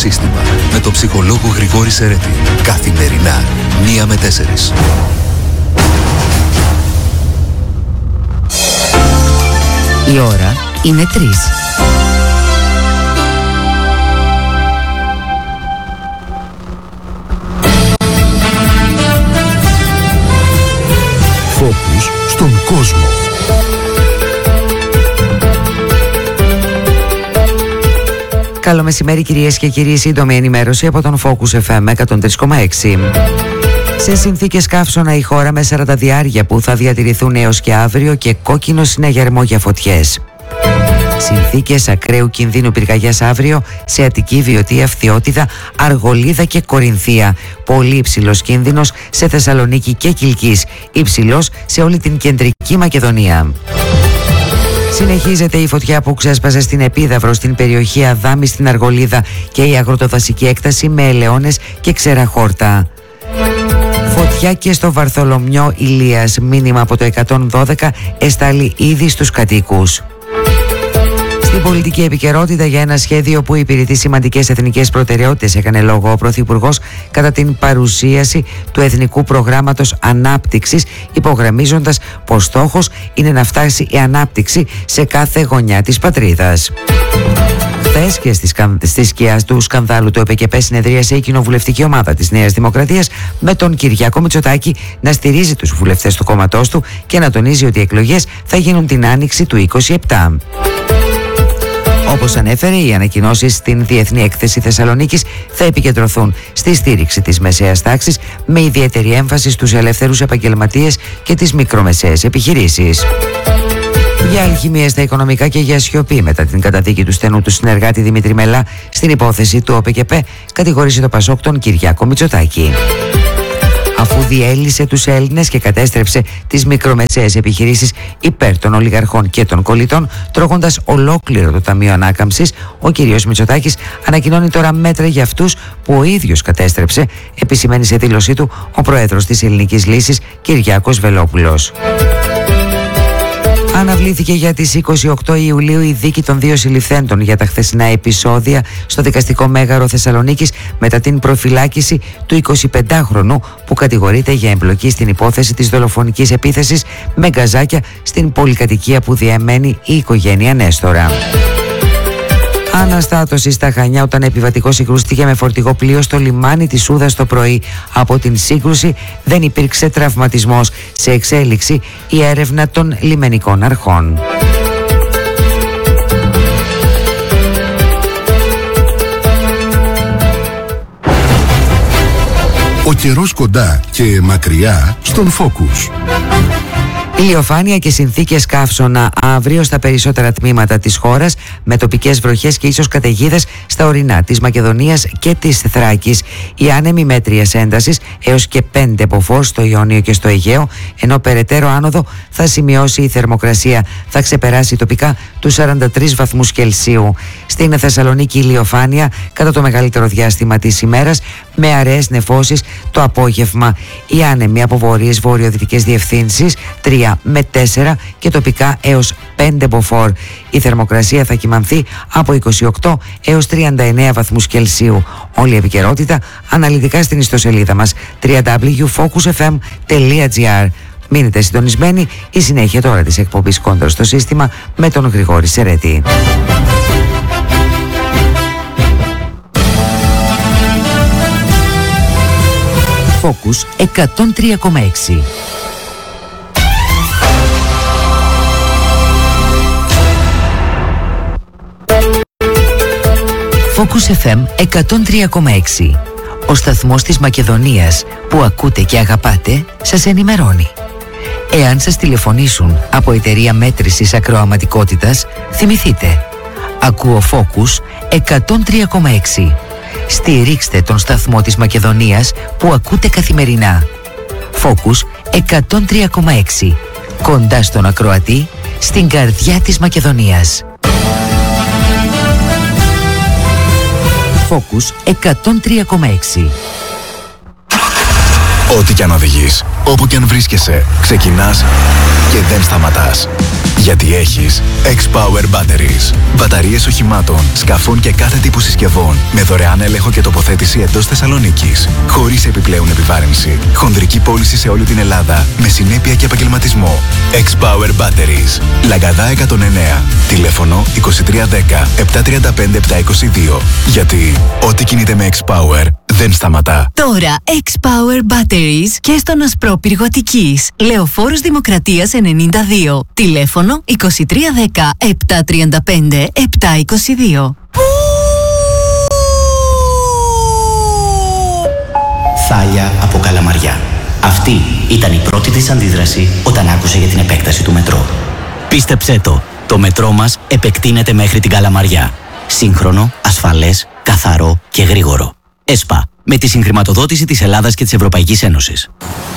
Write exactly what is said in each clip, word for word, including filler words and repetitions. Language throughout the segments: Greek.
σύστημα με τον ψυχολόγο Γρηγόρη Σερέτη. Καθημερινά, μία με τέσσερις. Η ώρα είναι τρεις. Φόκους στον κόσμο. Καλό μεσημέρι κυρίες και κύριοι, σύντομη ενημέρωση από τον Focus εφ εμ εκατόν τρία κόμμα έξι. Σε συνθήκες καύσωνα η χώρα με σαράντα διάρκεια που θα διατηρηθούν έως και αύριο και κόκκινο συναγερμό για φωτιές. Συνθήκες ακραίου κινδύνου πυρκαγιάς αύριο σε Αττική, Βιωτία, Φθιώτιδα, Αργολίδα και Κορινθία. Πολύ υψηλός κίνδυνος σε Θεσσαλονίκη και Κιλκής. Υψηλός σε όλη την κεντρική Μακεδονία. Συνεχίζεται η φωτιά που ξέσπασε στην Επίδαυρο, στην περιοχή Αδάμη, στην Αργολίδα και η αγροτοδασική έκταση με ελαιώνες και ξεραχόρτα. Φωτιά και στο Βαρθολομιό Ηλίας. Μήνυμα από το εκατόν δώδεκα εστάλει ήδη στους κατοίκους. Στην πολιτική επικαιρότητα για ένα σχέδιο που υπηρετεί σημαντικές εθνικές προτεραιότητες έκανε λόγο ο Πρωθυπουργός κατά την παρουσίαση του Εθνικού Προγράμματος Ανάπτυξης, υπογραμμίζοντας πως στόχος είναι να φτάσει η ανάπτυξη σε κάθε γωνιά της πατρίδας. Χθες και στη σκιά του σκανδάλου του ΕΠΚΕ συνεδρίασε η κοινοβουλευτική ομάδα της Νέας Δημοκρατίας με τον Κυριάκο Μητσοτάκη να στηρίζει τους βουλευτές του κόμματός του και να τονίζει ότι οι εκλογές θα γίνουν την άνοιξη του είκοσι επτά. Όπως ανέφερε, οι ανακοινώσεις στην Διεθνή Έκθεση Θεσσαλονίκης θα επικεντρωθούν στη στήριξη της μεσαίας τάξης με ιδιαίτερη έμφαση στους ελεύθερους επαγγελματίες και τις μικρομεσαίες επιχειρήσεις. Για αλχημίες στα οικονομικά και για σιωπή μετά την καταδίκη του στενού του συνεργάτη Δημήτρη Μελά στην υπόθεση του ΟΠΚΕ, κατηγορήσε το Πασόκ τον Κυριάκο Μητσοτάκη. Αφού διέλυσε τους Έλληνες και κατέστρεψε τις μικρομεσαίες επιχειρήσεις υπέρ των ολιγαρχών και των κολλητών, τρώγοντας ολόκληρο το Ταμείο Ανάκαμψης, ο κ. Μητσοτάκης ανακοινώνει τώρα μέτρα για αυτούς που ο ίδιος κατέστρεψε, επισημαίνει σε δήλωσή του ο πρόεδρος της Ελληνικής Λύσης Κυριάκος Βελόπουλος. Αναβλήθηκε για τις είκοσι οκτώ Ιουλίου η δίκη των δύο συλληφθέντων για τα χθεσινά επεισόδια στο δικαστικό μέγαρο Θεσσαλονίκης μετά την προφυλάκηση του εικοσιπεντάχρονου που κατηγορείται για εμπλοκή στην υπόθεση της δολοφονικής επίθεσης με γκαζάκια στην πολυκατοικία που διαμένει η οικογένεια Νέστορα. Αναστάτωση στα Χανιά όταν επιβατικός συγκρούστηκε με φορτηγό πλοίο στο λιμάνι της Σούδας το πρωί. Από την σύγκρουση δεν υπήρξε τραυματισμός. Σε εξέλιξη η έρευνα των λιμενικών αρχών. Ο καιρός κοντά και μακριά στον Focus. Ηλιοφάνεια και συνθήκες καύσωνα αύριο στα περισσότερα τμήματα της χώρας, με τοπικές βροχές και ίσως καταιγίδες στα ορεινά της Μακεδονίας και της Θράκης. Η άνεμη μέτριας έντασης έως και πέντε μποφόρ στο Ιόνιο και στο Αιγαίο, ενώ περαιτέρω άνοδο θα σημειώσει η θερμοκρασία. Θα ξεπεράσει τοπικά τους σαράντα τρεις βαθμούς Κελσίου. Στην Θεσσαλονίκη ηλιοφάνεια κατά το μεγαλύτερο διάστημα της ημέρας, με αραιές νεφώσεις το απόγευμα. Οι άνεμοι από βόρειες βορειοδυτικές διευθύνσεις τρία με τέσσερα και τοπικά έως πέντε μποφόρ. Η θερμοκρασία θα κυμανθεί από είκοσι οκτώ έως τριάντα εννέα βαθμούς Κελσίου. Όλη η επικαιρότητα αναλυτικά στην ιστοσελίδα μας double-u double-u double-u τελεία focus f m τελεία g r. Μείνετε συντονισμένοι, η συνέχεια τώρα της εκπομπής Κόντρα στο σύστημα με τον Γρηγόρη Σερέτη. Focus εκατόν τρία κόμμα έξι. Focus εφ εμ εκατόν τρία κόμμα έξι. Ο σταθμός της Μακεδονίας που ακούτε και αγαπάτε σας ενημερώνει. Εάν σας τηλεφωνήσουν από εταιρεία μέτρησης ακροαματικότητας, θυμηθείτε. Ακούω Focus εκατόν τρία κόμμα έξι. Στηρίξτε τον σταθμό της Μακεδονίας που ακούτε καθημερινά. Focus εκατόν τρία κόμμα έξι. Κοντά στον ακροατή, στην καρδιά της Μακεδονίας. Focus εκατόν τρία κόμμα έξι. Ό,τι κι αν οδηγείς, όπου κι αν βρίσκεσαι, ξεκινάς και δεν σταματάς. Γιατί έχεις X-Power Batteries. Μπαταρίες οχημάτων, σκαφών και κάθε τύπου συσκευών με δωρεάν έλεγχο και τοποθέτηση εντός Θεσσαλονίκης. Χωρίς επιπλέον επιβάρυνση. Χονδρική πώληση σε όλη την Ελλάδα με συνέπεια και επαγγελματισμό. X-Power Batteries. Λαγκαδά εκατόν εννέα. Τηλέφωνο είκοσι τρία δέκα επτακόσια τριάντα πέντε επτακόσια είκοσι δύο. Γιατί ό,τι κινείται με X-Power δεν σταματά. Τώρα X-Power Batteries και στον Ασπρόπυργο Αττικής. Λεωφόρος Δημοκρατίας ενενήντα δύο. Τηλέφωνο είκοσι τρία δέκα επτακόσια τριάντα πέντε επτακόσια είκοσι δύο. Θάλια από Καλαμαριά. Αυτή ήταν η πρώτη της αντίδραση όταν άκουσε για την επέκταση του μετρό. Πίστεψέ το, το μετρό μας επεκτείνεται μέχρι την Καλαμαριά. Σύγχρονο, ασφαλές, καθαρό και γρήγορο. ΕΣΠΑ, με τη συγχρηματοδότηση της Ελλάδας και της Ευρωπαϊκής Ένωσης.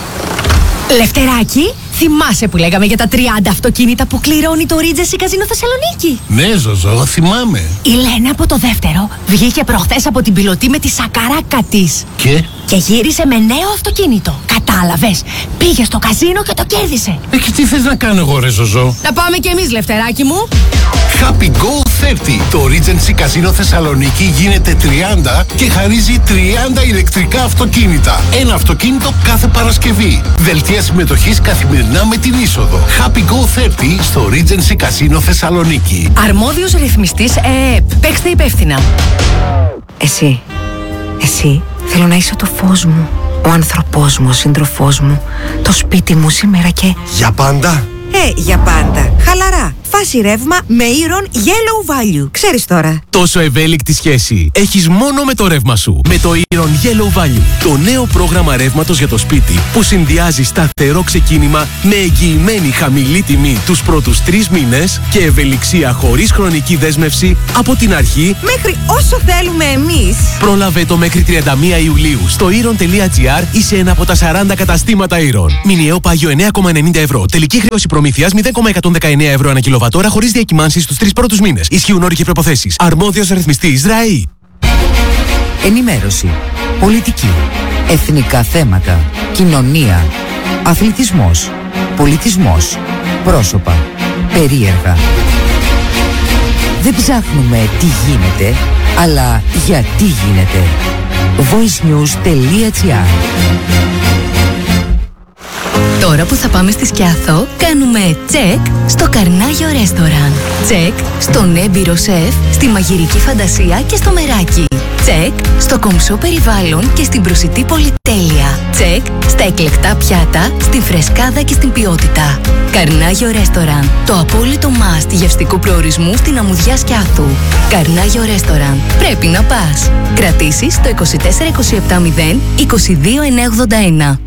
Λευτεράκη, θυμάσαι που λέγαμε για τα τριάντα αυτοκίνητα που κληρώνει το Regency Casino Θεσσαλονίκη? Ναι, Ζωζό, θυμάμαι. Η Λένα από το δεύτερο βγήκε προχθές από την πιλωτή με τη σακαράκα της. Και? Και γύρισε με νέο αυτοκίνητο. Κατάλαβες, πήγε στο καζίνο και το κέρδισε. Ε, και τι θες να κάνω εγώ, ρε Ζωζό? Να πάμε κι εμείς, Λευτεράκη μου. Happy Go τριάντα. Το Regency Casino Θεσσαλονίκη γίνεται τριάντα και χαρίζει τριάντα ηλεκτρικά αυτοκίνητα. Ένα αυτοκίνητο κάθε Παρασκευή. Δελτία συμμετοχής καθημερινά με την είσοδο. Happy Go τριάντα στο Regency Casino Θεσσαλονίκη. Αρμόδιος ρυθμιστής ΕΕΠ. Παίξτε υπεύθυνα. Εσύ, εσύ θέλω να είσαι το φως μου, ο άνθρωπός μου, ο σύντροφός μου, το σπίτι μου σήμερα και... Για πάντα. Ε, για πάντα. Χαλαρά. Φάση ρεύμα με Iron Yellow Value. Ξέρεις τώρα. Τόσο ευέλικτη σχέση έχεις μόνο με το ρεύμα σου. Με το Iron Yellow Value. Το νέο πρόγραμμα ρεύματος για το σπίτι που συνδυάζει σταθερό ξεκίνημα με εγγυημένη χαμηλή τιμή τους πρώτους τρεις μήνες και ευελιξία χωρίς χρονική δέσμευση από την αρχή μέχρι όσο θέλουμε εμείς. Πρόλαβε το μέχρι τριάντα μία Ιουλίου στο iron.gr ή σε ένα από τα σαράντα καταστήματα Iron. Μηνιαίο πάγιο εννέα κόμμα ενενήντα ευρώ. Τελική χρέωση προμήθειας μηδέν κόμμα εκατόν δεκαεννέα ευρώ ανά κιλοβατόρα χωρίς διακυμάνσεις στους τρεις πρώτους μήνες. Ισχύουν όροι και προϋποθέσεις. Αρμόδιος ρυθμιστής ΡΑΗ. Ενημέρωση, πολιτική, εθνικά θέματα, κοινωνία, αθλητισμός, πολιτισμός, πρόσωπα, περίεργα. Δεν ψάχνουμε τι γίνεται, αλλά γιατί γίνεται. voicenews.gr. Τώρα που θα πάμε στη Σκιάθο, κάνουμε τσεκ στο Καρνάγιο Ρέστοραν. Τσεκ στον έμπειρο σεφ, στη μαγειρική φαντασία και στο μεράκι. Τσεκ στο κομψό περιβάλλον και στην προσιτή πολυτέλεια. Τσεκ στα εκλεκτά πιάτα, στην φρεσκάδα και στην ποιότητα. Καρνάγιο Ρέστοραν, το απόλυτο must γευστικού προορισμού στην αμμουδιά Σκιάθου. Καρνάγιο Ρέστοραν, πρέπει να πας. Κρατήσεις στο είκοσι τέσσερα είκοσι επτά μηδέν είκοσι δύο εννιακόσια ογδόντα ένα.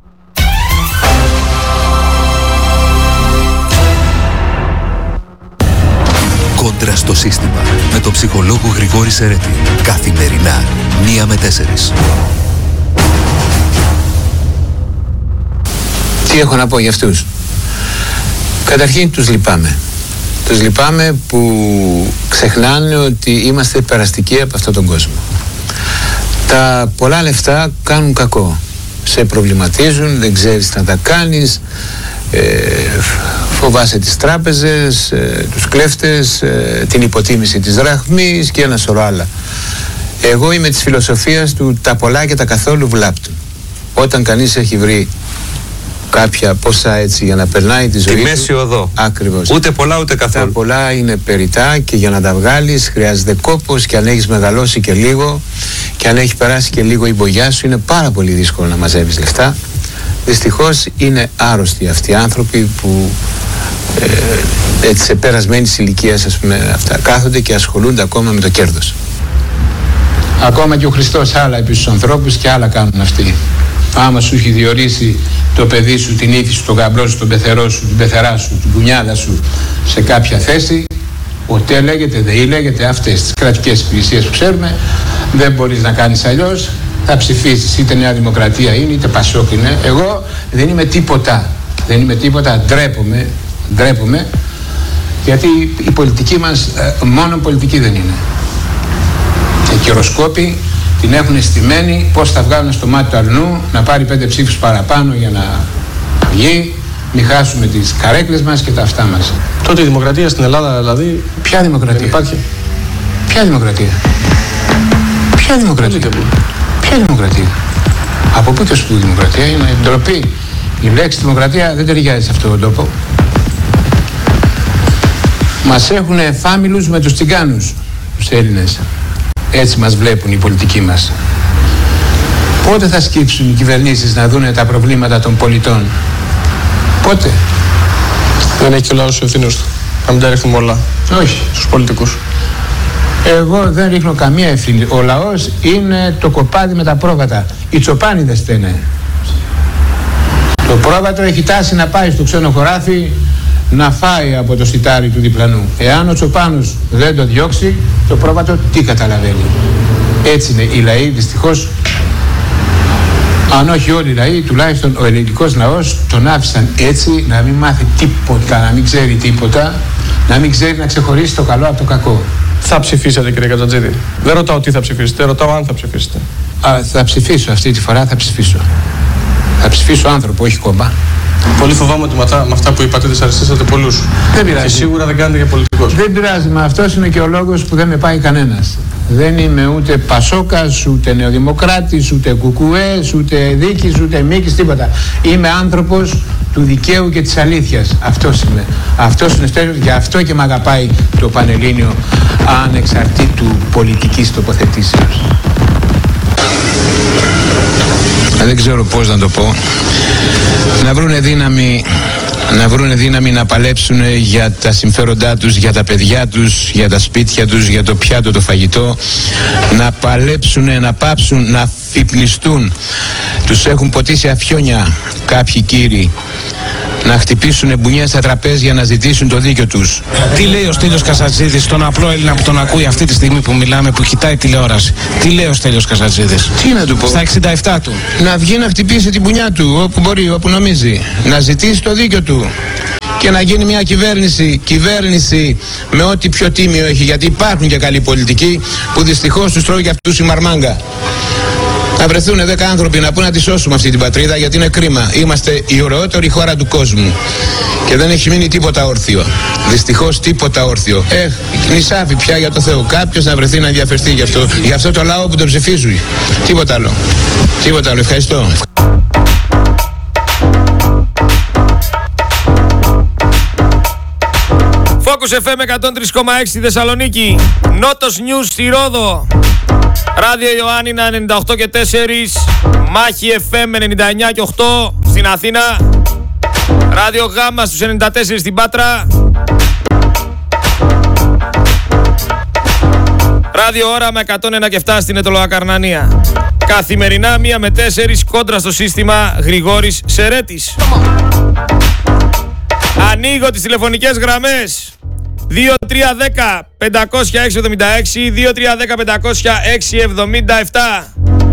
Κόντρα στο σύστημα με τον ψυχολόγο Γρηγόρη Σερέτη. Καθημερινά, μία με τέσσερις. Τι έχω να πω για αυτούς? Καταρχήν τους λυπάμαι. Τους λυπάμαι που ξεχνάνε ότι είμαστε περαστικοί από αυτόν τον κόσμο. Τα πολλά λεφτά κάνουν κακό. Σε προβληματίζουν, δεν ξέρεις τι να τα κάνεις, ε, φοβάσαι τις τράπεζες, ε, τους κλέφτες, ε, την υποτίμηση της δραχμής και ένα σωρό άλλα. Εγώ είμαι της φιλοσοφίας του τα πολλά και τα καθόλου βλάπτουν. Όταν κανείς έχει βρει κάποια ποσά έτσι για να περνάει τη ζωή τη μέση οδό. Ακριβώς. Ούτε πολλά ούτε καθόλου. Τα πολλά είναι περιτά και για να τα βγάλεις χρειάζεται κόπος, και αν έχεις μεγαλώσει και λίγο και αν έχει περάσει και λίγο η μπογιά σου είναι πάρα πολύ δύσκολο να μαζεύεις λεφτά. Δυστυχώς είναι άρρωστοι αυτοί οι άνθρωποι που ε, έτσι σε περασμένης ηλικίας, ας πούμε, αυτά κάθονται και ασχολούνται ακόμα με το κέρδος. Ακόμα και ο Χριστός άλλα επί στους ανθρώπους και άλλα κάνουν αυτοί. Άμα σου έχει διορίσει το παιδί σου, την ύφη σου, τον γαμπρό σου, τον πεθερό σου, την πεθερά σου, την κουνιάδα σου σε κάποια θέση, ΟΤΕ λέγεται, ΔΕΗ λέγεται, αυτές τις κρατικές υπηρεσίες που ξέρουμε, δεν μπορείς να κάνεις αλλιώς, θα ψηφίσεις, είτε Νέα Δημοκρατία είναι, είτε Πασόκ είναι. Εγώ δεν είμαι τίποτα, δεν είμαι τίποτα, ντρέπομαι, ντρέπομαι, γιατί η πολιτική μας μόνο πολιτική δεν είναι. Και κυροσκόποι την έχουν στημένη πώς θα βγάλουν στο μάτι του αρνού, να πάρει πέντε ψήφους παραπάνω για να βγει, μην χάσουμε τις καρέκλες μας και τα αυτά μας. Τότε η δημοκρατία στην Ελλάδα δηλαδή... Ποια δημοκρατία? Δεν υπάρχει. Ποια δημοκρατία? Ποια δημοκρατία? Ποια δημοκρατία? Από πού και σου δημοκρατία? Είναι ντροπή. Η λέξη δημοκρατία δεν ταιριάζει σε αυτόν τον τόπο. Μας έχουν φάμιλους με τους τσιγκάνους, τους Έλληνες. Έτσι μας βλέπουν οι πολιτικοί μας. Πότε θα σκύψουν οι κυβερνήσεις να δούνε τα προβλήματα των πολιτών? Πότε? Δεν έχει και ο λαός ευθύνες του. Να μην τα ρίχνουμε όλα. Όχι. Στους πολιτικούς. Εγώ δεν ρίχνω καμία ευθύνη. Ο λαός είναι το κοπάδι με τα πρόβατα. Οι τσοπάνιδες φταίνε. Το πρόβατο έχει τάση να πάει στο ξένο χωράφι να φάει από το σιτάρι του διπλανού. Εάν ο τσοπάνος δεν το διώξει, το πρόβατο τι καταλαβαίνει? Έτσι είναι οι λαοί, δυστυχώς. Αν όχι όλοι οι λαοί, τουλάχιστον ο ελληνικός λαός τον άφησαν έτσι, να μην μάθει τίποτα, να μην ξέρει τίποτα, να μην ξέρει να ξεχωρίσει το καλό από το κακό. Θα ψηφίσετε, κύριε Κατζατζίδη? Δεν ρωτάω τι θα ψηφίσετε, ρωτάω αν θα ψηφίσετε. Α, θα ψηφίσω αυτή τη φορά, θα ψηφίσω. Θα ψηφίσω άνθρωπο, όχι κόμμα. Πολύ φοβάμαι ότι με αυτά που είπατε δυσαρεστήσατε πολλούς. Δεν πειράζει. Και σίγουρα δεν κάνετε για πολιτικός. Δεν πειράζει, μα αυτός είναι και ο λόγος που δεν με πάει κανένας. Δεν είμαι ούτε Πασόκας, ούτε Νεοδημοκράτης, ούτε Κουκουές, ούτε Δίκης, ούτε Μίκης, τίποτα. Είμαι άνθρωπος του δικαίου και της αλήθειας. Αυτός είμαι. Αυτός είναι στέλιος, γι' αυτό και με αγαπάει το Πανελλήνιο ανεξαρτήτου πολιτικής τοποθετήσεως. Δεν ξέρω πώς να το πω. Να βρούνε δύναμη, να βρούνε δύναμη να παλέψουν για τα συμφέροντά τους, για τα παιδιά τους, για τα σπίτια τους, για το πιάτο, το φαγητό. Να παλέψουν, να πάψουν, να φυπνιστούν. Τους έχουν ποτίσει αφιόνια κάποιοι κύριοι. Να χτυπήσουν μπουνιές στα τραπέζια να ζητήσουν το δίκιο τους. Τι λέει ο Στέλιος Καζατζίδης στον απλό Έλληνα που τον ακούει αυτή τη στιγμή που μιλάμε, που κοιτάει τηλεόραση? Τι λέει ο Στέλιος Καζατζίδης? Τι να του πω? Στα εξήντα επτά του. Να βγει να χτυπήσει την μπουνιά του όπου μπορεί, όπου νομίζει. Να ζητήσει το δίκιο του. Και να γίνει μια κυβέρνηση, κυβέρνηση με ό,τι πιο τίμιο έχει. Γιατί υπάρχουν και καλοί πολιτικοί που δυστυχώς τους τρώει και αυτούς η μαρμάγκα. Να βρεθούν δέκα άνθρωποι να πούν να τη σώσουμε αυτή την πατρίδα, γιατί είναι κρίμα. Είμαστε η ωραιότερη χώρα του κόσμου και δεν έχει μείνει τίποτα όρθιο. Δυστυχώς τίποτα όρθιο. Ε, νησάφι πια για το Θεό. Κάποιος να βρεθεί να ενδιαφερθεί γι' αυτό, γι' αυτό το λαό που τον ψηφίζουν. Τίποτα άλλο. Τίποτα άλλο. Ευχαριστώ. Focus εφ εμ εκατόν τρία κόμμα έξι στη Θεσσαλονίκη. Νότος News στη Ρόδο. Ράδιο Ιωάννινα ενενήντα οκτώ και τέσσερα. Μάχη εφ εμ ενενήντα εννιά και οκτώ στην Αθήνα. Ράδιο Γάμα στους ενενήντα τέσσερα στην Πάτρα. Ράδιο Όραμα εκατόν ένα και επτά στην Ετωλοακαρνανία. Καθημερινά μία με τέσσερις κόντρα στο σύστημα Γρηγόρης Σερέτης. Ανοίγω τις τηλεφωνικές γραμμές. δύο τρία ένα μηδέν πέντε μηδέν έξι εβδομήντα έξι, δύο τρία ένα μηδέν πέντε μηδέν έξι εβδομήντα επτά.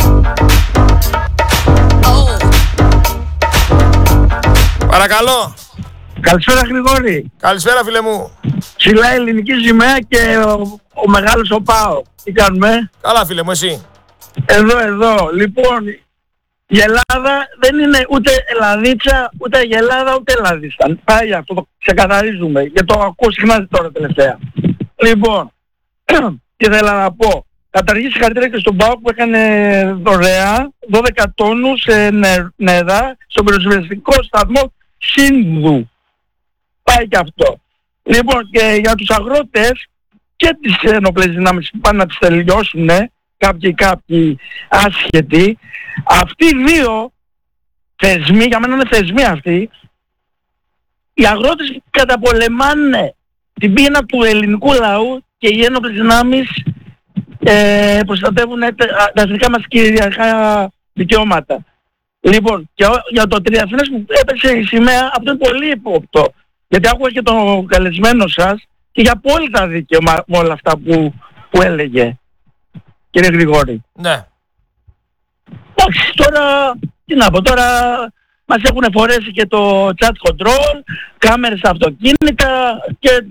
Παρακαλώ. Καλησπέρα Γρηγόρη. Καλησπέρα φίλε μου. Ψηλά ελληνική σημαία και ο, ο μεγάλος ο Πάο. Τι κάνουμε? Καλά φίλε μου, εσύ? Εδώ, εδώ. Λοιπόν, η Ελλάδα δεν είναι ούτε Ελλαδίτσα, ούτε Αγελάδα, ούτε Ελλαδίστα. Πάει αυτό, το ξεκαθαρίζουμε. Και το ακούω συχνά τώρα τελευταία. Λοιπόν, τι θέλω να πω. Καταρχήν συγχαρητήρια και στον ΠΑΟΚ που έκανε δωρεά δώδεκα τόνους σε νερά στον πυροσβεστικό σταθμό Σύνδου. Πάει και αυτό. Λοιπόν, και για τους αγρότες και τις ενόπλες δυνάμεις που πάνε να τις τελειώσουν, κάποιοι κάποιοι άσχετοι, αυτοί οι δύο θεσμοί, για μένα είναι θεσμοί αυτοί, οι αγρότες καταπολεμάνε την πείνα του ελληνικού λαού και οι ένοπλες δυνάμεις ε, προστατεύουν τα εθνικά μας κυριαρχικά δικαιώματα. Λοιπόν, και για το τριαθνές που έπεσε η σημαία, αυτό είναι πολύ υπόπτω. Γιατί άκουγα και τον καλεσμένο σας και για απόλυτα δίκαιο με όλα αυτά που, που έλεγε, κύριε Γρηγόρη. Ναι. Εντάξει, τώρα, τι να πω, τώρα μας έχουν φορέσει και το chat control, κάμερες στα αυτοκίνητα και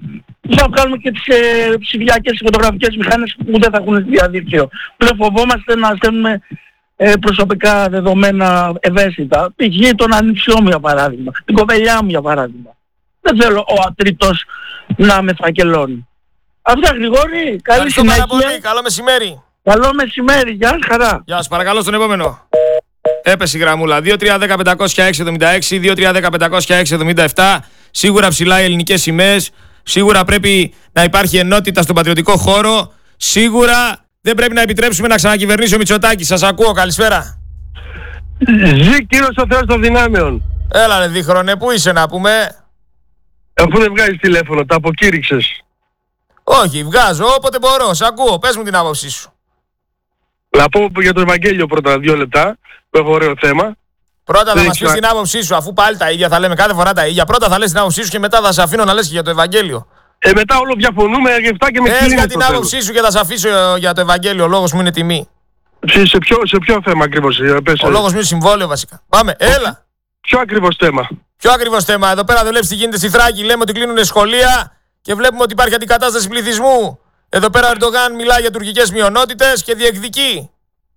θα βγάλουμε και τις ε, ψηφιακές φωτογραφικές μηχάνες που δεν θα έχουν διαδίκτυο. Δεν φοβόμαστε να στέλνουμε ε, προσωπικά δεδομένα ευαίσθητα. Π.χ. τον ανιψιό μου για παράδειγμα, την κοπελιά μου για παράδειγμα. Δεν θέλω ο ατρίτος να με φακελώνει. Αυτά, Γρηγόρη, καλή συνέχεια. Πολύ. Καλό μεσημέρι. Καλό μεσημέρι, γεια σας, χαρά. Γεια σας, παρακαλώ στον επόμενο. Έπεσε η γραμμούλα. δύο τρία ένα μηδέν πέντε έξι επτά έξι, δύο τρία ένα μηδέν πέντε έξι επτά επτά. Σίγουρα ψηλά οι ελληνικές σημαίες. Σίγουρα πρέπει να υπάρχει ενότητα στον πατριωτικό χώρο. Σίγουρα δεν πρέπει να επιτρέψουμε να ξανακυβερνήσει ο Μητσοτάκης. Σας ακούω, καλησπέρα. Ζει κύριος ο Θεός των δυνάμεων. Έλα ρε δίχρονε, πού είσαι να πούμε? Αφού δεν βγάζεις τηλέφωνο, τα αποκήρυξες. Όχι, βγάζω όποτε μπορώ. Σ' ακούω, πες μου την άποψή σου. Να πω για το Ευαγγέλιο πρώτα δύο λεπτά, που έχω ωραίο θέμα. Πρώτα θα μας πεις την άποψή σου, αφού πάλι τα ίδια θα λέμε κάθε φορά τα ίδια. Πρώτα θα λες την άποψή σου και μετά θα σε αφήνω να λες και για το Ευαγγέλιο. Ε, μετά όλο διαφωνούμε για αυτά και με Πες για την άποψή σου και θα σε αφήσω για το Ευαγγέλιο. Ο λόγος μου είναι τιμή. Σε, σε, ποιο, σε ποιο θέμα ακριβώς? Πες, ο λόγος μου είναι συμβόλαιο βασικά. Πάμε, έλα. Ποιο ακριβώς θέμα? Ποιο ακριβώς θέμα? Εδώ πέρα δεν βλέπεις τι γίνεται στη Θράκη. Λέμε ότι κλείνουν σχολεία και βλέπουμε ότι υπάρχει αντικατάσταση πληθυσμού. Εδώ πέρα ο Ερντογάν μιλάει για τουρκικές μειονότητες και διεκδικεί.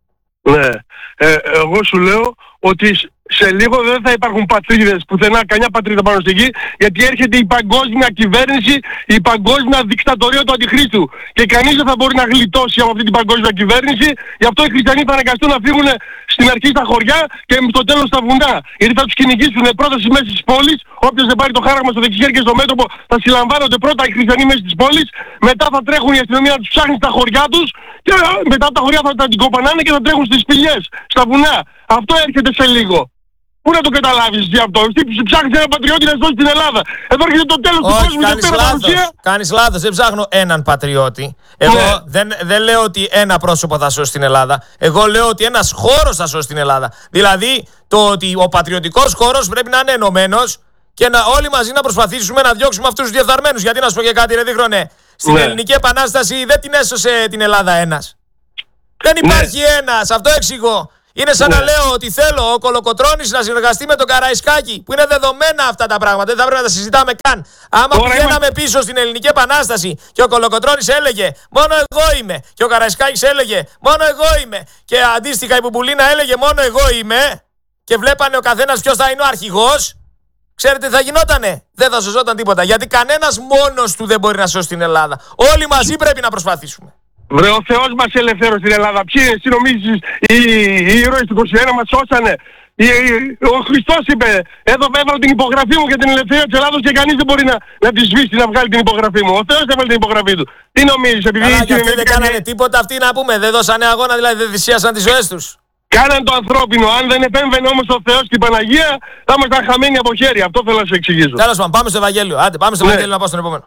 Ναι. Ε, εγώ σου λέω ότι σε λίγο δεν θα υπάρχουν πατρίδες πουθενά, καμιά πατρίδα πάνω στη γη, γιατί έρχεται η παγκόσμια κυβέρνηση, η παγκόσμια δικτατορία του Αντιχρίστου. Και κανείς δεν θα μπορεί να γλιτώσει από αυτή την παγκόσμια κυβέρνηση. Γι' αυτό οι χριστιανοί θα αναγκαστούν να φύγουν στην αρχή στα χωριά και στο τέλος στα βουνά. Γιατί θα τους κυνηγήσουν πρώτα στις μέσεις της πόλης. Όποιος δεν πάρει το χάραγμα στο δεξιχέρι και στο μέτωπο θα συλλαμβάνονται πρώτα οι χριστιανοί μέσα της πόλης. Μετά θα τρέχουν η αστυνομία να τους ψάχνει στα χωριά τους. Και μετά από τα χωριά θα τα την κοπανάνε και θα τρέχουν στις σπηλιές, στα βουνά. Αυτό έρχεται σε λίγο. Πού να το καταλάβεις για αυτό? Τι ψάχνεις έναν πατριώτη να σώσει την Ελλάδα? Εδώ έρχεται το τέλος του κόσμου. Κάνεις λάθος. Κάνεις λάθος. Δεν ψάχνω έναν πατριώτη. Εγώ ναι. δεν, δεν λέω ότι ένα πρόσωπο θα σώσει την Ελλάδα. Εγώ λέω ότι ένας χώρος θα σώσει την Ελλάδα. Δηλαδή το ότι ο πατριωτικός χώρος πρέπει να είναι ενωμένος και να όλοι μαζί να προσπαθήσουμε να διώξουμε αυτούς τους διεφθαρμένους. Γιατί να σου πω και κάτι, ρε δίχρονε. Στην ναι. Ελληνική Επανάσταση δεν την έσωσε την Ελλάδα ένας. Δεν υπάρχει ναι. ένας. Αυτό εξηγώ. Είναι σαν ναι. να λέω ότι θέλω ο Κολοκοτρώνης να συνεργαστεί με τον Καραϊσκάκη, που είναι δεδομένα αυτά τα πράγματα, δεν θα πρέπει να τα συζητάμε καν. Άμα Ωραία, πηγαίναμε είμαι... πίσω στην Ελληνική Επανάσταση και ο Κολοκοτρώνης έλεγε μόνο εγώ είμαι, και ο Καραϊσκάκης έλεγε μόνο εγώ είμαι, και αντίστοιχα η Πουπουλίνα έλεγε μόνο εγώ είμαι, και βλέπανε ο καθένας ποιος θα είναι ο αρχηγός, ξέρετε τι θα γινότανε? Δεν θα σωζόταν τίποτα. Γιατί κανένας μόνος του δεν μπορεί να σώσει την Ελλάδα. Όλοι μαζί πρέπει να προσπαθήσουμε. Βρε, ο Θεός μας ελευθέρωσε στην Ελλάδα. Ποιοι εσύ νομίζεις οι, οι ήρωες του είκοσι ένα μας σώσανε? Η, η, ο Χριστός είπε, εδώ έβαλα την υπογραφή μου για την ελευθερία της Ελλάδος και κανείς δεν μπορεί να, να τη σβήσει, να βγάλει την υπογραφή μου. Ο Θεός έβαλε την υπογραφή του. Τι νομίζεις? Επειδή Καλά, και αυτοί δεν κάνανε τίποτα, αυτοί να πούμε, δεν δώσανε αγώνα, δηλαδή δεν θυσίασαν τις ζωές τους. Κάναν το ανθρώπινο. Αν δεν επέμβαινε όμως ο Θεός και η Παναγία, θα ήμασταν χαμένοι από χέρι. Αυτό θέλω να σε εξηγήσω. Τέλος πάντων, πάμε στο Ευαγγέλιο. Άντε, πάμε στο ναι. Ευαγγέλιο να πάω στον επόμενο.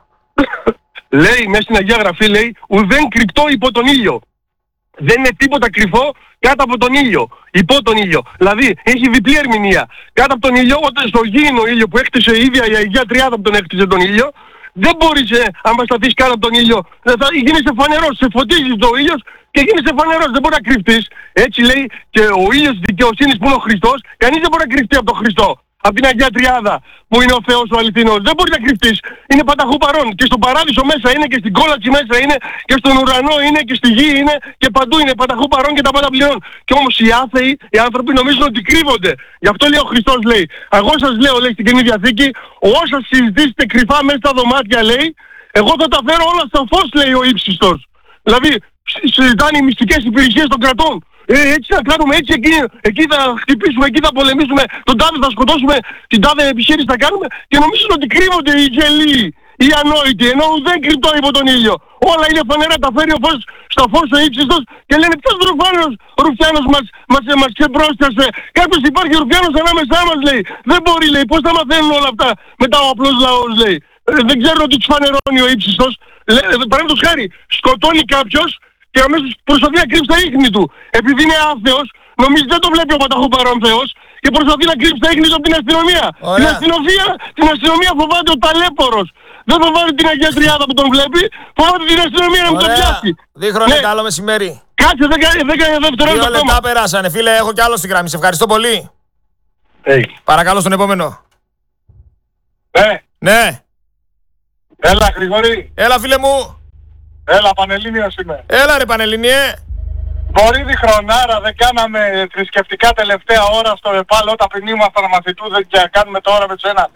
Λέει μέσα στην Αγία Γραφή, λέει, ουδέν κρυπτό υπό τον ήλιο. Δεν είναι τίποτα κρυφό κάτω από τον ήλιο. Υπό τον ήλιο. Δηλαδή έχει διπλή ερμηνεία. Κάτω από τον ήλιο, όταν στο γήινο ήλιο που έκτισε η ίδια η Αγία Τριάδα που τον έκτισε τον ήλιο, δεν μπορείς, ε, αν μας σταθείς κάτω από τον ήλιο, θα γίνεσαι φανερός, σε φωτίζει το ήλιος και γίνεσαι φανερός, δεν μπορεί να κρυφτείς. Έτσι λέει και ο ήλιος της δικαιοσύνης που είναι ο Χριστός, κανείς δεν μπορεί να κρυφτεί από τον Χριστό. Από την Αγία Τριάδα που είναι ο Θεός ο αληθινός. Δεν μπορεί να κρυφτείς. Είναι πανταχού παρόν. Και στον παράδεισο μέσα είναι και στην κόλαξη μέσα είναι και στον ουρανό είναι και στη γη είναι και παντού είναι πανταχού παρόν και τα πάντα πληρών. Και όμως οι άθεοι, οι άνθρωποι νομίζουν ότι κρύβονται. Γι' αυτό λέει ο Χριστός, λέει, εγώ σας λέω, λέει στην Καινή Διαθήκη, όσα συζητήσετε κρυφά μέσα στα δωμάτια, λέει, εγώ θα τα φέρω όλα στο φως, λέει ο ύψιστος. Δηλαδή συζητάνε οι μυστικές υπηρεσίες των κρατών. Ε, έτσι θα κάνουμε, έτσι εκεί, εκεί θα χτυπήσουμε, εκεί θα πολεμήσουμε, τον τάδε θα σκοτώσουμε, την τάδε επιχείρηση θα κάνουμε και νομίζουν ότι κρύβονται οι γελοί, οι ανόητοι, ενώ δεν κρυπτό υπό τον ήλιο. Όλα είναι φανερά, τα φέρει ο φως στο φως ο ύψιστος και λένε ποιος ρουφάνος, ρουφιάνος μας, μας, μας ξεπρόστιασε. Κάποιος υπάρχει ρουφιάνος ανάμεσά μας, λέει. Δεν μπορεί, λέει, πώς θα μαθαίνουν όλα αυτά μετά ο απλός λαός, λέει. Ε, δεν ξέρουν ότι τους φανερώνει ο ύψιστος. Παραδείγματος χάρη, σκοτώνει κάποιος και αμέσως προσπαθεί να κρύψει τα ίχνη του. Επειδή είναι άθεος, νομίζει δεν το βλέπει ο πανταχού παρόν Θεός και προσπαθεί να κρύψει τα ίχνη του από την αστυνομία. Την αστυνομία, την αστυνομία φοβάται ο ταλέπορος. Δεν φοβάται την Αγία Τριάδα που τον βλέπει, φοβάται την αστυνομία να μην τον πιάσει. Δίχρονε, ναι. Καλό μεσημέρι. Κάτσε, δεν κάνει δευτερόλεπτα ακόμα. Δύο λεπτά περάσανε. Φίλε, έχω κι άλλο στη γραμμή. Σε ευχαριστώ πολύ. Hey. Παρακαλώ στον επόμενο. Ναι. Ναι. Έλα Γρηγόρη. Έλα φίλε μου. Έλα Πανελλήνιος είμαι. Έλα ρε Πανελλήνιε. Μπορεί διχρονάρα, δεν κάναμε θρησκευτικά τελευταία ώρα στο ΕΠΑΛ όταν πριν ήμασταν μαθητούδες και κάνουμε τώρα με τους έναν.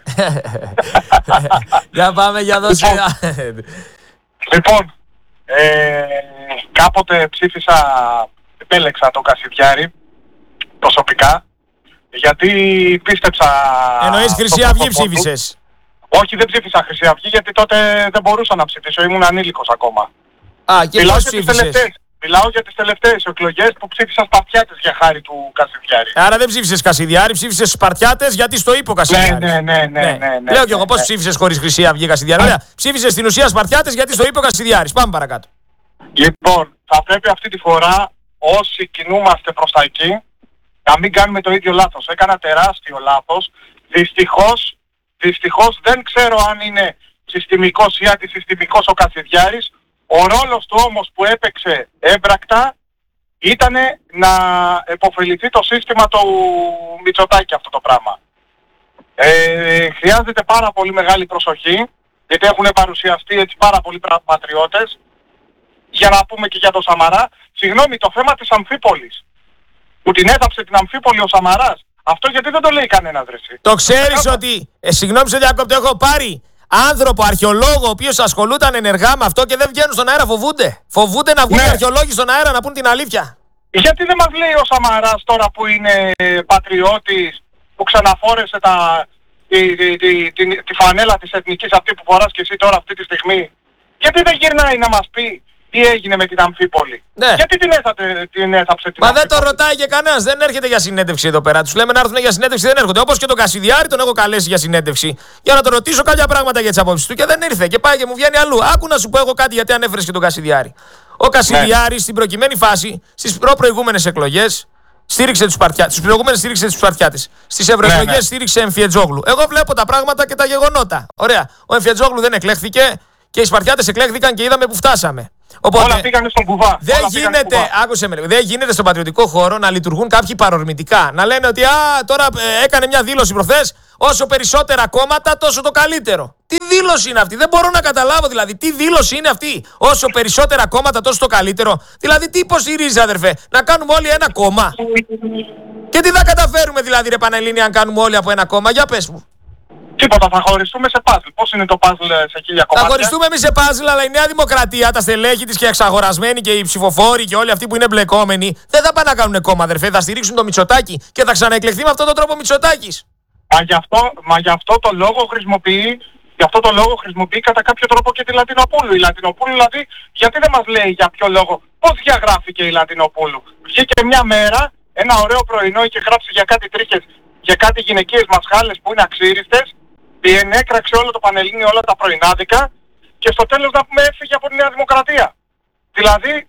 Για πάμε για δώσε. Λοιπόν, ε, κάποτε ψήφισα, επέλεξα το Κασιδιάρη προσωπικά γιατί πίστεψα... Εννοείς Χρυσή Αυγή ψήφισες? Όχι, δεν ψήφισα Χρυσή Αυγή γιατί τότε δεν μπορούσα να ψηφίσω, ήμουν ανήλικος ακόμα. Α, και Μιλάω πώς για τις ψήφισες? τελευταίες. Μιλάω για τις τελευταίες εκλογές που ψήφισα Σπαρτιάτες για χάρη του Κασιδιάρη. Άρα δεν ψήφισες Κασιδιάρη, ψήφισες Σπαρτιάτες γιατί στο είπε ο Κασιδιάρης. Ναι, ναι, ναι, ναι, ναι, ναι, ναι. Λέω κι εγώ πώς ψήφισες χωρίς Χρυσή Αυγή Κασιδιάρη. Ωραία, ψήφισες στην ουσία Σπαρτιάτες γιατί στο είπε ο Κασιδιάρης. Πάμε παρακάτω. Λοιπόν, θα πρέπει αυτή τη φορά όσοι κινούμαστε προς τα εκεί να μην κάνουμε το ίδιο λάθος. Έκανα τεράστιο λάθος. Δυστυχώς, δυστυχώς δεν ξέρω αν είναι συστημικός ή αντισυστημικός ο Κασιδιάρης. Ο ρόλος του όμως που έπαιξε έμπρακτα ήταν να επωφεληθεί το σύστημα του Μητσοτάκη αυτό το πράγμα. Ε, χρειάζεται πάρα πολύ μεγάλη προσοχή γιατί έχουν παρουσιαστεί έτσι πάρα πολλοί πατριώτες. Για να πούμε και για το Σαμαρά, συγγνώμη, το θέμα της Αμφίπολης που την έθαψε την Αμφίπολη ο Σαμαράς, αυτό γιατί δεν το λέει κανένας ρε εσύ? Το ξέρεις ότι, ε, συγγνώμη σε διακόπτω, έχω πάρει άνθρωπο, αρχαιολόγο, ο οποίος ασχολούταν ενεργά με αυτό και δεν βγαίνουν στον αέρα, φοβούνται. Φοβούνται να βγουν ναι. οι αρχαιολόγοι στον αέρα να πούν την αλήθεια. Γιατί δεν μας λέει ο Σαμαράς τώρα που είναι πατριώτης, που ξαναφόρεσε τα, τη, τη, τη, τη, τη φανέλα της εθνικής αυτή που φοράς και εσύ τώρα αυτή τη στιγμή, γιατί δεν γυρνάει να μας πει τι έγινε με την Αμφίπολη? Ναι. Γιατί την, έθατε, την έθαψε την Μα Αμφίπολη? δεν το ρωτάει και κανένας, δεν έρχεται για συνέντευξη εδώ πέρα. Τους λέμε να έρθουν για συνέντευξη, δεν έρχονται. Όπως και τον Κασιδιάρη τον έχω καλέσει για συνέντευξη για να τον ρωτήσω κάποια πράγματα για τις απόψεις του και δεν ήρθε. Και πάει και μου βγαίνει αλλού. Άκου να σου πω εγώ κάτι γιατί ανέφερες και τον Κασιδιάρη. Ο Κασιδιάρης ναι. στην προκειμένη φάση, στις προ-προηγούμενες εκλογές, στήριξε τους Σπαρτιάτες. Στις προηγούμενες στήριξε τους Σπαρτιάτες. Στις ευρωεκλογές ναι, ναι. στήριξε Εμφιετζόγλου. Εγώ βλέπω τα πράγματα και τα γεγονότα. Ωραία. Ο Εμφιετζόγλου δεν εκλέχθηκε και οι Σπαρτιάτες εκλέχθηκαν και είδαμε που φτάσαμε. Οπότε, όλα πήγανε στον κουβά. Δεν γίνεται, άκουσε με, δεν γίνεται στον πατριωτικό χώρο να λειτουργούν κάποιοι παρορμητικά. Να λένε ότι α, τώρα ε, έκανε μια δήλωση προχθές, όσο περισσότερα κόμματα τόσο το καλύτερο. Τι δήλωση είναι αυτή? Δεν μπορώ να καταλάβω δηλαδή. Τι δήλωση είναι αυτή? Όσο περισσότερα κόμματα τόσο το καλύτερο. Δηλαδή τι υποστηρίζει αδερφέ? Να κάνουμε όλοι ένα κόμμα? Και τι θα καταφέρουμε δηλαδή ρε Πανελλήνη αν κάνουμε όλοι από ένα κόμμα? Για πες μου. Τίποτα, θα χωριστούμε σε παζλ. Πώς είναι το παζλ σε χίλια κομμάτια? Θα χωριστούμε εμείς σε παζλ, αλλά η Νέα Δημοκρατία, τα στελέχη της και εξαγορασμένοι και οι ψηφοφόροι και όλοι αυτοί που είναι μπλεκόμενοι, δεν θα πάνε να κάνουν κόμμα, αδερφέ. Θα στηρίξουν το Μητσοτάκη και θα ξαναεκλεχθεί με αυτόν τον τρόπο Μητσοτάκης. Μα γι' αυτό, μα γι' αυτό το λόγο χρησιμοποιεί, γι' αυτό το λόγο χρησιμοποιεί κατά κάποιο τρόπο και τη Λατινοπούλου. Η Λατινοπούλου δηλαδή, γιατί δεν μας λέει για ποιο λόγο, πώς διαγράφηκε η Λατινοπούλου? Βγήκε μια μέρα, ένα ωραίο πρωινό, είχε γράψει για κάτι τρίχες, για κάτι γυναικείες μασχάλες που είναι αξίριστες. Ενέκραξε όλο το Πανελλήνιο, όλα τα πρωινάδικα και στο τέλος να πούμε έφυγε από τη Νέα Δημοκρατία. Δηλαδή...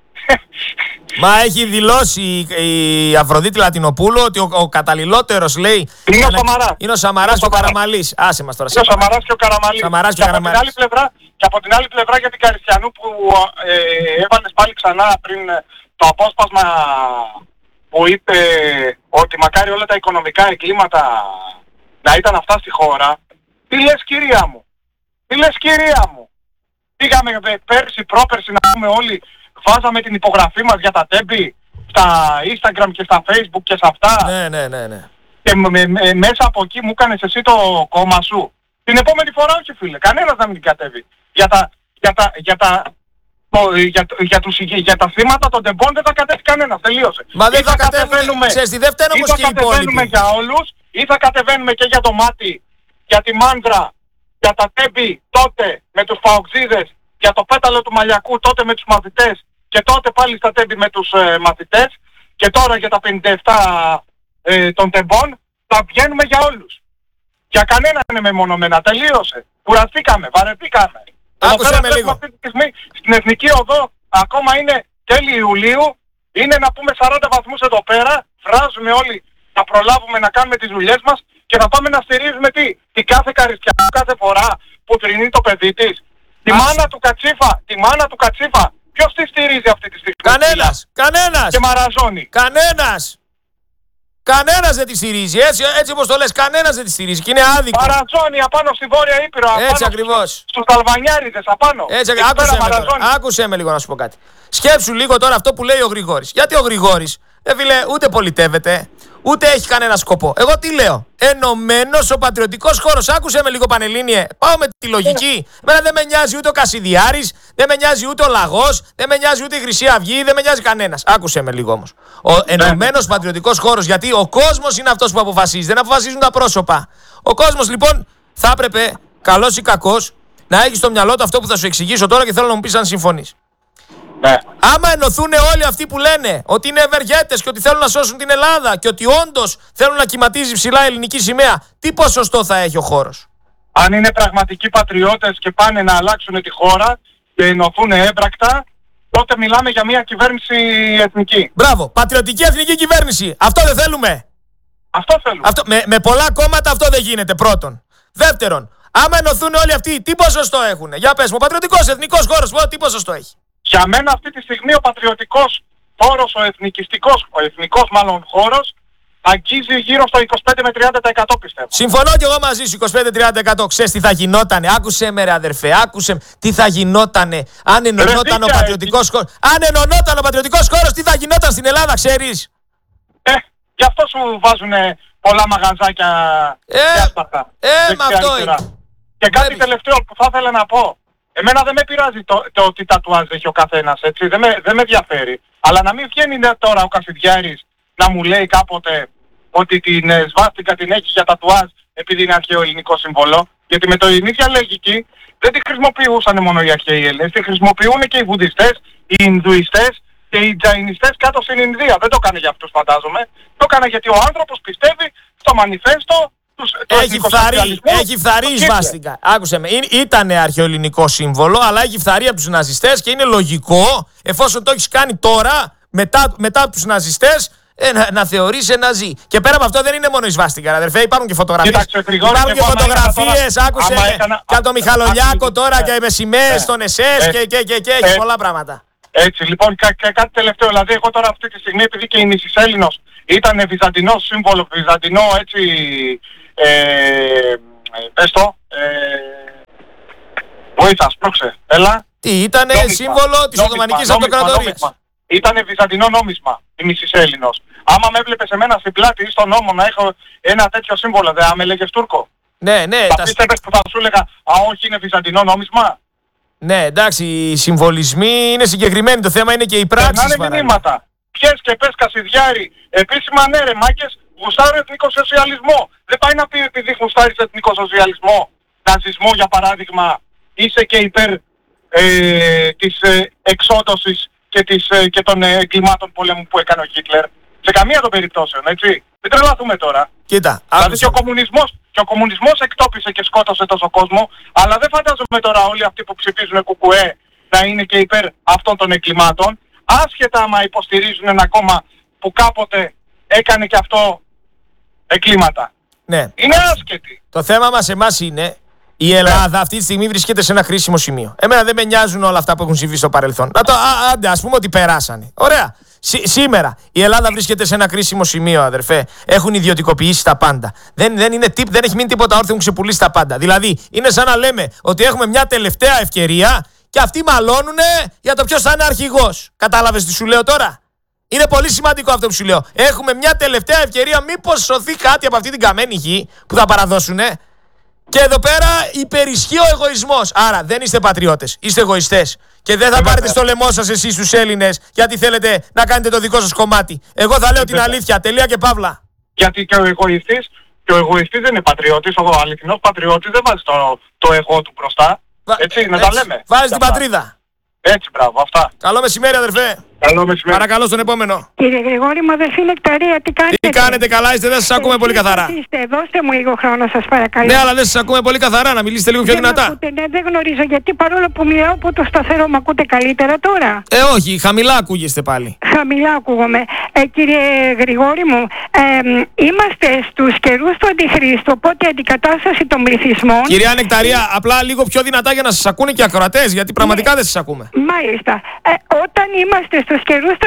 Μα έχει δηλώσει η Αφροδίτη Λατινοπούλου ότι ο, ο καταλληλότερος λέει... Είναι ο Σαμαράς. Είναι ο Σαμαράς και ο Καραμαλής. Άσε μας τώρα. Είναι ο Σαμαράς και ο Καραμαλής. Σαμαράς και, και, και, από την άλλη πλευρά, και από την άλλη πλευρά για την Καριστιανού που ε, έβαλες πάλι ξανά πριν το απόσπασμα που είπε ότι μακάρι όλα τα οικονομικά εγκλήματα να ήταν αυτά στη χώρα. Τι λες κυρία μου? Τι λες κυρία μου? Πήγαμε πέρσι, πρόπερσι να πούμε όλοι, βάζαμε την υπογραφή μας για τα τέμπη στα Instagram και στα Facebook και σε αυτά. Ναι, ναι, ναι, ναι. Και με, με, μέσα από εκεί μου κάνεις εσύ το κόμμα σου. Την επόμενη φορά όχι φίλε, κανένας να μην την κατέβει. Για τα, για τα, για τα, το, για, για, τους, για τα θύματα των τεμπών δεν θα κατέβει κανένας, τελείωσε. Μα δεν θα κατεβαίνουμε, ξέρεις τι, δεν φταίνε όμως και οι υπόλοιποι. Ή θα κατεβαίνουμε για όλους, ή θα κατεβαίνουμε και για το μάτι, για τη μάντρα, για τα τέμπη τότε με τους παοξίδες, για το πέταλο του Μαλιακού τότε με τους μαθητές και τότε πάλι στα τέμπη με τους ε, μαθητές και τώρα για τα πενήντα επτά ε, των τεμπών θα βγαίνουμε για όλους. Για κανένα είναι μεμονωμένα, τελείωσε. Κουραστήκαμε, βαρεθήκαμε. Άκουσε με λίγο. Αυτή τη στιγμή στην Εθνική Οδό ακόμα είναι τέλη Ιουλίου, είναι να πούμε σαράντα βαθμούς εδώ πέρα, βράζουμε όλοι να προλάβουμε να κάνουμε τις δουλειές μας και να πάμε να στηρίζουμε τι, τη κάθε Καριστιανού κάθε φορά που τρινεί το παιδί της. Τη Άς... μάνα του Κατσίφα, τη μάνα του Κατσίφα. Ποιος τη στηρίζει αυτή τη στιγμή? Κανένας, κανένας. Και μαραζώνει. Κανένας. Κανένας δεν τη στηρίζει. Έτσι, έτσι όπως το λες, κανένας δεν τη στηρίζει. Και είναι άδικο. Παραζώνει απάνω στη Βόρεια Ήπειρο. Έτσι ακριβώς. Στους Αλβανιάριδες απάνω. Έτσι, άκουσε με, τώρα, άκουσε με λίγο να σου πω κάτι. Σκέψου λίγο τώρα αυτό που λέει ο Γρηγόρης. Γιατί ο Γρηγόρης, ε, φίλε, ούτε πολιτεύεται, ούτε έχει κανένα σκοπό. Εγώ τι λέω. Ενωμένος ο πατριωτικός χώρος. Άκουσε με λίγο, Πανελλήνιε. Πάω με τη λογική. Εμένα δεν με νοιάζει ούτε ο Κασιδιάρης, δεν με νοιάζει ούτε ο Λαγός, δεν με νοιάζει ούτε η Χρυσή Αυγή, δεν με νοιάζει κανένας. Άκουσε με λίγο όμως. Ο ενωμένος πατριωτικός χώρος, γιατί ο κόσμος είναι αυτός που αποφασίζει, δεν αποφασίζουν τα πρόσωπα. Ο κόσμος λοιπόν θα έπρεπε, καλός ή κακός, να έχει στο μυαλό του αυτό που θα σου εξηγήσω τώρα και θέλω να μου πεις αν συμφωνείς. Ναι. Άμα ενωθούν όλοι αυτοί που λένε ότι είναι ευεργέτες και ότι θέλουν να σώσουν την Ελλάδα και ότι όντως θέλουν να κυματίζει ψηλά ελληνική σημαία, τι ποσοστό θα έχει ο χώρος? Αν είναι πραγματικοί πατριώτες και πάνε να αλλάξουν τη χώρα και ενωθούν έμπρακτα, τότε μιλάμε για μια κυβέρνηση εθνική. Μπράβο, πατριωτική εθνική κυβέρνηση. Αυτό δεν θέλουμε. Αυτό θέλουμε. Αυτό, με, με πολλά κόμματα αυτό δεν γίνεται, πρώτον. Δεύτερον, άμα ενωθούν όλοι αυτοί, τι ποσοστό έχουν? Για πες μου, πατριωτικός εθνικός χώρος, τι ποσοστό έχει? Για μένα αυτή τη στιγμή ο πατριωτικός χώρος, ο εθνικιστικός, ο εθνικός μάλλον χώρος, αγγίζει γύρω στο είκοσι πέντε με τριάντα τοις εκατό πιστεύω. Συμφωνώ και εγώ μαζί σου, είκοσι πέντε με τριάντα τοις εκατό. Ξέρεις τι θα γινότανε? Άκουσε με ρε αδερφέ, άκουσε με. Τι θα γινότανε αν ενωνόταν ο πατριωτικός χώρος. Αν ενωνόταν ο πατριωτικός χώρος, τι θα γινόταν στην Ελλάδα, ξέρεις? Ε, γι' αυτό σου βάζουνε πολλά μαγαζάκια ε, και άσπαρτα. Ε, με αυτό είναι. Και κάτι Πρέπει. τελευταίο που θα ήθελα να πω. Εμένα δεν με πειράζει το, το ότι τατουάζ έχει ο καθένας, έτσι, δεν με, δεν με ενδιαφέρει. Αλλά να μην βγαίνει τώρα ο Κασιδιάρης να μου λέει κάποτε ότι την ε, σβάστηκα την έχει για τατουάζ επειδή είναι αρχαίο ελληνικό σύμβολο. Γιατί με το ίδια λογική δεν τη χρησιμοποιούσαν μόνο οι αρχαίοι Έλληνες, τη χρησιμοποιούν και οι Βουδιστές, οι Ινδουιστές και οι Τζαϊνιστές κάτω στην Ινδία. Δεν το έκανε για αυτούς φαντάζομαι. Το έκανε γιατί ο άνθρωπος πιστεύει στο μανιφέστο. Έχει φθαρεί, έχει φθαρεί η σβάστηκα. Άκουσε με, ήταν αρχαιοελληνικό σύμβολο, αλλά έχει φθαρεί από τους ναζιστές και είναι λογικό, εφόσον το έχεις κάνει τώρα, μετά, μετά από τους ναζιστές, ε, να, να θεωρείς ναζί. Και πέρα από αυτό δεν είναι μόνο η σβάστηκα, αδερφέ, υπάρχουν και φωτογραφίες. Υπάρχουν και φωτογραφίες, άκουσε με, έκανα... και από τον Μιχαλολιάκο τώρα και με σημαίες στον ΕΣΕΣ και, και, και, και έχει πολλά πράγματα. Έτσι, λοιπόν, και κάτι τελευταίο, δηλαδή εγώ τώρα αυτή τη στιγμή, επειδή και η νησις Έλληνος ήταν βυζαντινό σύμβολο, βυζαντινό έτσι, ε, πες το, ε, βοήθα, σπρώξε, έλα. Τι, ήτανε νόμισμα, σύμβολο της Οθωμανικής Αυτοκρατορίας. Ήτανε βυζαντινό νόμισμα, η νησις Έλληνος. Άμα με έβλεπες εμένα στην πλάτη ή στον νόμο να έχω ένα τέτοιο σύμβολο, δεν με έλεγες Τούρκο? Ναι, ναι. Θα πίστευες που θα σου έλεγα, α, όχι, είναι βυζαντινό νόμισμα? Ναι, εντάξει, οι συμβολισμοί είναι συγκεκριμένοι, το θέμα είναι και οι πράξεις. Περνάνε μηνύματα. Πιες και πες Κασιδιάρη, επίσημα ναι ρε μάκες, γουστάρω εθνικό σοσιαλισμό. Δεν πάει να πει επειδή γουστάρεις εθνικό σοσιαλισμό, ναζισμό για παράδειγμα, είσαι και υπέρ ε, της ε, εξόδωσης και, της, ε, και των ε, εγκλημάτων πολέμου που έκανε ο Χίτλερ. Σε καμία των περιπτώσεων, έτσι. Δεν τρελαθούμε τώρα. Κοίτα, δηλαδή και ο κομμουνισμός, και ο κομμουνισμός εκτόπισε και σκότωσε τόσο κόσμο, αλλά δεν φαντάζομαι τώρα όλοι αυτοί που ψηφίζουν κουκουέ να είναι και υπέρ αυτών των εγκλημάτων, άσχετα άμα υποστηρίζουν ένα κόμμα που κάποτε έκανε και αυτό εγκλήματα. Ναι. Είναι άσχετοι. Το θέμα μας εμάς είναι η Ελλάδα ναι. αυτή τη στιγμή βρίσκεται σε ένα χρήσιμο σημείο. Εμένα δεν με νοιάζουν όλα αυτά που έχουν συμβεί στο παρελθόν. Να το, α, άντε, ας πούμε ότι περάσανε. Ωραία. Σ, σήμερα η Ελλάδα βρίσκεται σε ένα κρίσιμο σημείο, αδερφέ. Έχουν ιδιωτικοποιήσει τα πάντα. Δεν, δεν, είναι, δεν έχει μείνει τίποτα όρθιο, έχουν ξεπουλήσει τα πάντα. Δηλαδή, είναι σαν να λέμε ότι έχουμε μια τελευταία ευκαιρία και αυτοί μαλώνουνε για το ποιος θα είναι αρχηγός. Κατάλαβες τι σου λέω τώρα? Είναι πολύ σημαντικό αυτό που σου λέω. Έχουμε μια τελευταία ευκαιρία, μήπως σωθεί κάτι από αυτή την καμένη γη που θα παραδώσουνε. Και εδώ πέρα υπερισχύει ο εγωισμός. Άρα δεν είστε πατριώτες, είστε εγωιστές. Και δεν θα ε, πάρετε στο λαιμό σας εσείς τους Έλληνες γιατί θέλετε να κάνετε το δικό σας κομμάτι. Εγώ θα λέω ε, την βέβαια. αλήθεια. Τελεία και παύλα. Γιατί και ο εγωιστής, και ο εγωιστής δεν είναι πατριώτης. Ο αληθινός πατριώτης δεν βάζει το, το εγώ του μπροστά. Έτσι, ε, να έτσι. τα λέμε. Βάζει την πατρίδα. Έτσι, μπράβο, αυτά. Καλό μεσημέρι, αδερφέ. Καλό μεσημέρι. Παρακαλώ στον επόμενο. Κύριε Γρηγόρη, μου αδερφή Νεκταρία, τι κάνετε? Τι κάνετε, καλά είστε, δεν σας ακούμε πολύ καθαρά. Είστε, δώστε μου λίγο χρόνο, σας παρακαλώ. Ναι, αλλά δεν σας ακούμε πολύ καθαρά, να μιλήσετε λίγο πιο δεν δυνατά. Ακούτε, ναι, δεν γνωρίζω γιατί παρόλο που μιλάω από το σταθερό, με ακούτε καλύτερα τώρα? Ε, όχι, χαμηλά ακούγεστε πάλι. Χαμηλά ακούγομαι. Ε, κύριε Γρηγόρη μου, ε, είμαστε στους καιρούς του Αντιχρίστου, οπότε η αντικατάσταση των πληθυσμών. Κυρία Νεκταρία, απλά λίγο πιο δυνατά για να σας ακούνε και οι ακροατές, γιατί πραγματικά ναι. δεν σας ακούμε. Μάλιστα. Ε, όταν είμαστε στους καιρούς του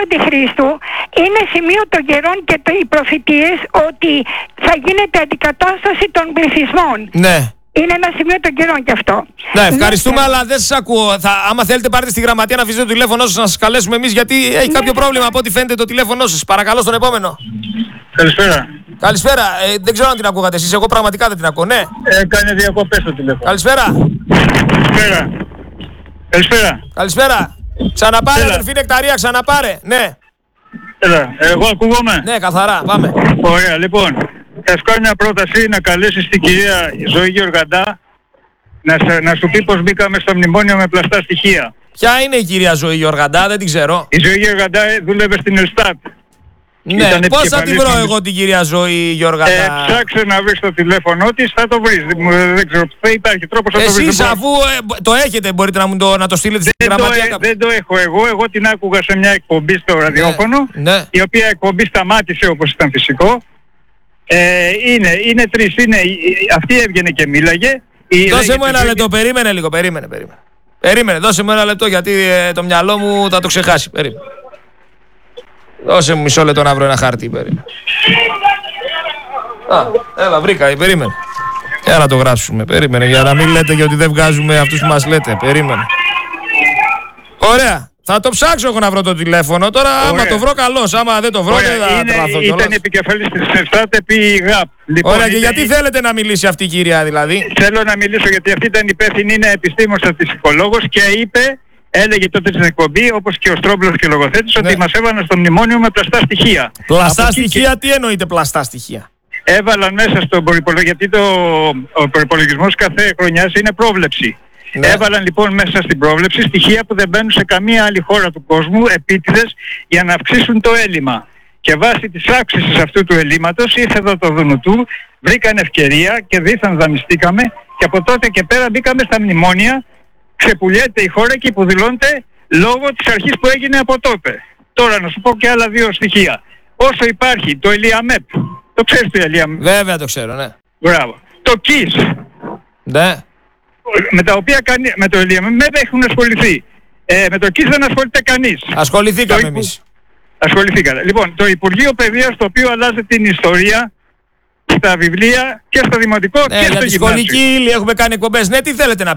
Αντιχρίστου είναι σημείο των καιρών και το, οι προφητείες ότι θα γίνεται αντικατάσταση των πληθυσμών. Ναι. Είναι ένα σημείο των καιρών κι αυτό. Ναι, ευχαριστούμε, αλλά δεν σας ακούω. Θα, άμα θέλετε, πάρτε στη γραμματεία να αφήσετε το τηλέφωνό σας να σας καλέσουμε εμείς, γιατί έχει κάποιο ναι, πρόβλημα από ό,τι φαίνεται το τηλέφωνό σας. Παρακαλώ στον επόμενο. Καλησπέρα. Καλησπέρα. Ε, δεν ξέρω αν την ακούγατε εσείς. Εγώ πραγματικά δεν την ακούω. Ναι. Έκανε διακοπές το τηλέφωνο. Καλησπέρα. Καλησπέρα. Καλησπέρα. Καλησπέρα. Ξαναπάρε, αδερφή Νεκταρία, ξαναπάρε. Ναι. Έλα, εγώ ακούγομαι. Ναι, καθαρά. Πάμε. Ωραία, λοιπόν. Θα σου κάνω μια πρόταση να καλέσεις την κυρία Ζωή Γεωργαντά να, να σου πει πως μπήκαμε στο μνημόνιο με πλαστά στοιχεία. Ποια είναι η κυρία Ζωή Γεωργαντά, δεν την ξέρω. Η Ζωή Γεωργαντά δούλευε στην Ελστάτ. Ναι, πώς θα τη βρω εγώ την κυρία Ζωή Γεωργαντά? Ε, ψάξε να βρεις το τηλέφωνο της, θα το βρεις. Δεν ξέρω, θα υπάρχει τρόπος να το βρεις. Εσείς αφού ε, το έχετε, μπορείτε να μου το, να το στείλετε στην γραμματεία? Το, δεν το έχω εγώ, εγώ την άκουγα σε μια εκπομπή στο ραδιόφωνο, ναι, ναι. Η οποία εκπομπή σταμάτησε όπως ήταν φυσικό. Ε, είναι, είναι τρεις, είναι, αυτή έβγαινε και μίλαγε. Δώσε μου ένα λεπτό, περίμενε λίγο, περίμενε, περίμενε. Περίμενε, δώσε μου ένα λεπτό γιατί ε, το μυαλό μου θα το ξεχάσει, περίμενε. Δώσε μου μισό λεπτό να βρω ένα χάρτη, περίμενε. Α, έλα, βρήκα, περίμενε. Για να το γράψουμε, περίμενε, για να μην λέτε και ότι δεν βγάζουμε αυτούς που μας λέτε, περίμενε. Ωραία. Θα το ψάξω εγώ να βρω το τηλέφωνο. Τώρα, ωραία, άμα το βρω καλώς, άμα δεν το βρω, δεν θα τραθώ κιόλας. Ήταν επικεφαλής της Ελστάτ επί ΓΑΠ. Λοιπόν, ωραία, και γιατί θέλετε να μιλήσει αυτή η κυρία δηλαδή? Θέλω να μιλήσω γιατί αυτή ήταν υπεύθυνη, είναι επιστήμος στατιστικολόγος και είπε, έλεγε τότε στην εκπομπή, όπως και ο Στρόμπλος και ο λογοθέτης, ναι, ότι μας έβαλαν στο μνημόνιο με πλαστά στοιχεία. Πλαστά στοιχεία, και... τι εννοείται πλαστά στοιχεία? Έβαλαν μέσα στον προϋπολογισμό, γιατί το, ο προϋπολογισμός κάθε χρονιάς είναι πρόβλεψη. Ναι. Έβαλαν λοιπόν μέσα στην πρόβλεψη στοιχεία που δεν μπαίνουν σε καμία άλλη χώρα του κόσμου, επίτηδες, για να αυξήσουν το έλλειμμα. Και βάσει της αύξησης αυτού του ελλείμματος ήρθε εδώ το Δουνουτού, βρήκαν ευκαιρία και δίθεν δανειστήκαμε και από τότε και πέρα μπήκαμε στα μνημόνια, ξεπουλιέται η χώρα και υποδηλώνεται λόγω της αρχής που έγινε από τότε. Τώρα να σου πω και άλλα δύο στοιχεία. Όσο υπάρχει το Ελιαμέπ, το ξέρεις το Ελιαμέπ? Βέβαια το ξέρω, ναι. Μπράβο. Το ΚΙΣ. Ναι. Με τα οποία κανεί, με το Ελιαμέπ έχουν ασχοληθεί. Ε, με το ΚΙΣ δεν ασχολείται κανείς. Ασχοληθήκαμε το, εμείς. Ασχοληθήκατε. Λοιπόν, το Υπουργείο Παιδείας, το οποίο αλλάζει την ιστορία στα βιβλία και στο δημοτικό, ναι, και στο γυμνάσιο. Για τη σχολική ύλη έχουμε κάνει εκπομπές. Ναι, τι θέλετε να